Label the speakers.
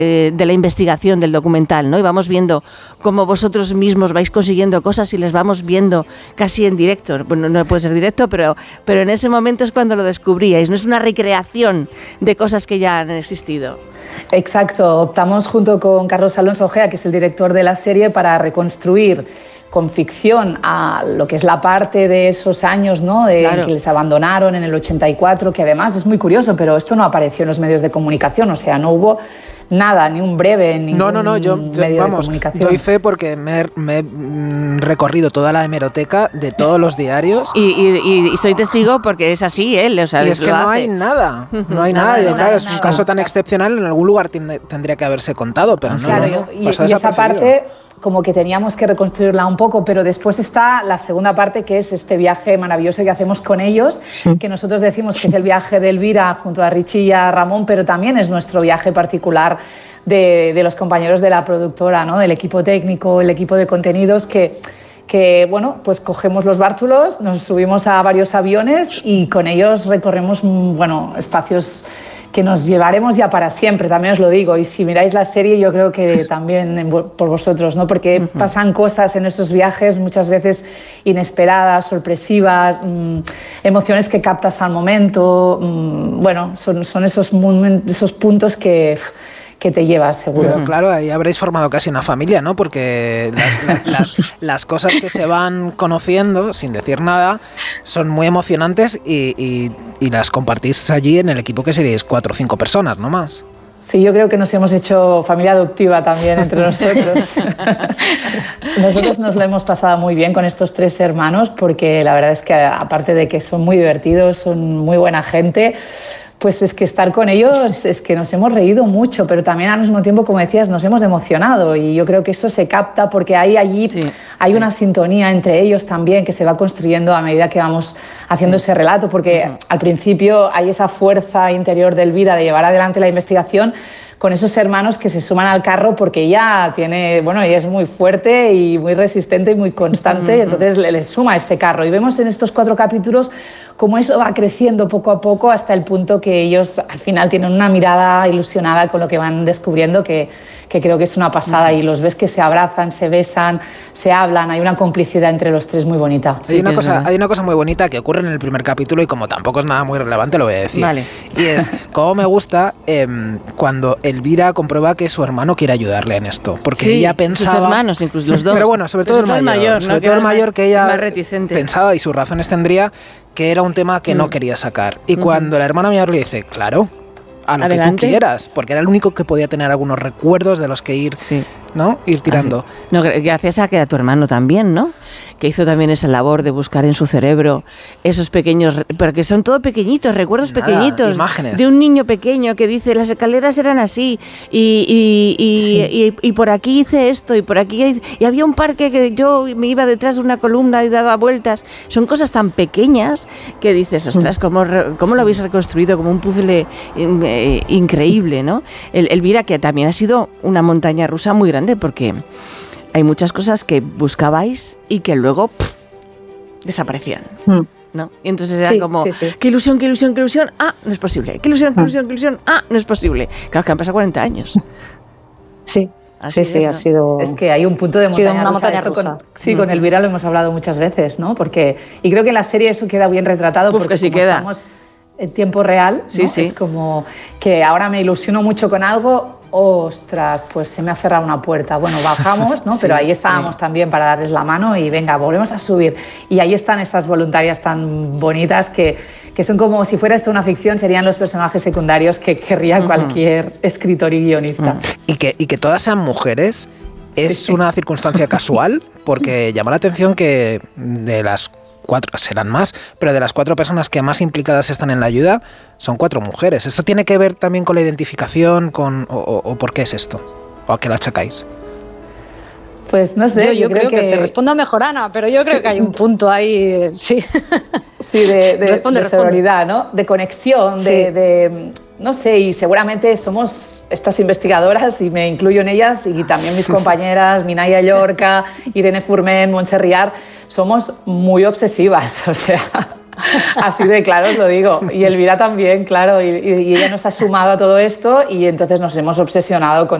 Speaker 1: de la investigación del documental, ¿no? Y vamos viendo cómo vosotros mismos vais consiguiendo cosas y les vamos viendo casi en directo. Bueno, no puede ser directo, pero en ese momento es cuando lo descubríais. No es una recreación de cosas que ya han existido.
Speaker 2: Exacto. Optamos junto con Carlos Alonso Ojea, que es el director de la serie, para reconstruir con ficción a lo que es la parte de esos años, ¿no? Claro. Que les abandonaron en el 84, que además es muy curioso, pero esto no apareció en los medios de comunicación, o sea, no hubo nada, ni un breve, ni
Speaker 3: yo
Speaker 2: medio de comunicación.
Speaker 3: Doy fe porque me he recorrido toda la hemeroteca de todos los diarios.
Speaker 1: Y soy testigo porque es así, él, o sea,
Speaker 3: y es que no hay nada, no hay nada. Claro, es un caso tan excepcional, en algún lugar tendría que haberse contado, pero no.
Speaker 2: Claro, y esa parte como que teníamos que reconstruirla un poco, pero después está la segunda parte, que es este viaje maravilloso que hacemos con ellos, que nosotros decimos que es el viaje de Elvira junto a Richie y a Ramón, pero también es nuestro viaje particular de los compañeros de la productora, ¿no? Del equipo técnico, el equipo de contenidos, que bueno, pues cogemos los bártulos, nos subimos a varios aviones y con ellos recorremos, bueno, espacios que nos llevaremos ya para siempre, también os lo digo, y si miráis la serie yo creo que también por vosotros, ¿no? Porque pasan cosas en esos viajes muchas veces inesperadas, sorpresivas, emociones que captas al momento, bueno, son esos puntos que te llevas, seguro.
Speaker 3: Pero claro, ahí habréis formado casi una familia, ¿no? Porque las cosas que se van conociendo, sin decir nada, son muy emocionantes y las compartís allí en el equipo, que seríais 4 o 5 personas, no más.
Speaker 2: Sí, yo creo que nos hemos hecho familia adoptiva también entre nosotros. Nosotros nos lo hemos pasado muy bien con estos 3 hermanos, porque la verdad es que aparte de que son muy divertidos, son muy buena gente, pues es que estar con ellos es que nos hemos reído mucho, pero también al mismo tiempo, como decías, nos hemos emocionado, y yo creo que eso se capta porque hay una sintonía entre ellos también que se va construyendo a medida que vamos haciendo ese relato, porque al principio hay esa fuerza interior de Elvira de llevar adelante la investigación con esos hermanos que se suman al carro, porque ella es muy fuerte y muy resistente y muy constante, entonces le suma este carro. Y vemos en estos 4 capítulos cómo eso va creciendo poco a poco hasta el punto que ellos al final tienen una mirada ilusionada con lo que van descubriendo, que creo que es una pasada, y los ves que se abrazan, se besan, se hablan, hay una complicidad entre los 3 muy bonita.
Speaker 3: Sí, hay una cosa muy bonita que ocurre en el primer capítulo, y como tampoco es nada muy relevante lo voy a decir.
Speaker 1: Vale.
Speaker 3: Y es cómo me gusta cuando Elvira comprueba que su hermano quiere ayudarle en esto, porque ella pensaba...
Speaker 1: Sus hermanos, incluso los 2.
Speaker 3: Pero bueno, sobre todo el mayor, sobre todo el mayor, que ella pensaba, y sus razones tendría, que era un tema que no quería sacar. Y cuando la hermana mayor le dice, claro, a lo que tú quieras, porque era el único que podía tener algunos recuerdos de los que ir, ¿no? Ir tirando.
Speaker 1: No, gracias a que a tu hermano también, ¿no? Que hizo también esa labor de buscar en su cerebro esos pequeños, pero que son todo pequeñitos, recuerdos pequeñitos,
Speaker 3: imágenes
Speaker 1: de un niño pequeño que dice, las escaleras eran así, y por aquí hice esto, y por aquí, y había un parque que yo me iba detrás de una columna y daba vueltas. Son cosas tan pequeñas que dices, ostras, ¿cómo lo habéis reconstruido? Como un puzzle increíble, ¿no? Elvira, que también ha sido una montaña rusa muy grande, porque hay muchas cosas que buscabais y que luego desaparecían, ¿no? Y entonces era como, qué ilusión, no es posible, qué ilusión, no es posible. Claro, que han pasado 40 años.
Speaker 4: Sí.
Speaker 2: Así
Speaker 4: sí, ha sido...
Speaker 2: Es que hay un punto de montaña rusa. Con Elvira lo hemos hablado muchas veces, ¿no? Y creo que en la serie eso queda bien retratado, porque
Speaker 1: sí queda.
Speaker 2: Estamos en tiempo real, ¿no? Es como que ahora me ilusiono mucho con algo, ostras, pues se me ha cerrado una puerta. Bueno, bajamos, ¿no? Pero ahí estábamos también para darles la mano y venga, volvemos a subir. Y ahí están estas voluntarias tan bonitas que son como si fuera esto una ficción, serían los personajes secundarios que querría cualquier escritor y guionista.
Speaker 3: Y que todas sean mujeres es una circunstancia casual, porque llama la atención que de las 4, serán más, pero de las 4 personas que más implicadas están en la ayuda, son 4 mujeres. ¿Esto tiene que ver también con la identificación, o por qué es esto? ¿O a qué la achacáis?
Speaker 2: Pues no sé,
Speaker 4: yo creo que te responda mejor Ana, pero yo creo que hay un punto ahí, sí.
Speaker 2: Sí, de sororidad, ¿no? De conexión, de no sé, y seguramente somos estas investigadoras, y me incluyo en ellas, y también mis compañeras, Minaya Llorca, Irene Furmen, Montse Riar, somos muy obsesivas, o sea... Así de claro os lo digo. Y Elvira también, claro. Y ella nos ha sumado a todo esto y entonces nos hemos obsesionado con